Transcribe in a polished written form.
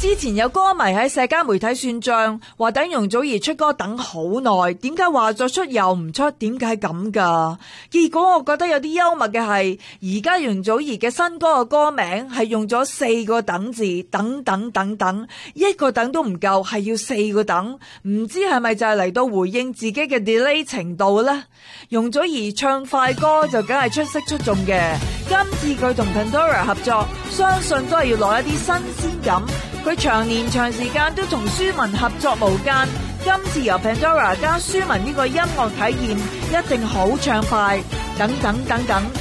之前有歌迷喺社交媒體算賬，話等容祖兒出歌等好耐，點解話咗出又唔出？點解咁噶？結果我覺得有啲幽默嘅係，而家容祖兒嘅新歌嘅歌名係用咗4個等字，等等等等，一個等都唔夠，係要4個等，唔知係咪就係嚟到回應自己嘅 delay 程度呢？容祖兒唱快歌就梗係出色出眾嘅，今次佢同 Pandora 合作，相信都係要攞一啲新鮮感。佢長年長時間都同舒文合作無間，今次由 Pandora 加舒文呢個音樂體驗，一定好暢快。等等等等，